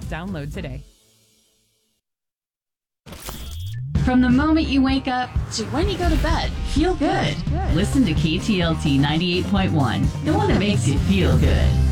Download today. From the moment you wake up to when you go to bed, feel good. Listen to KTLT 98.1, the one that makes you feel good.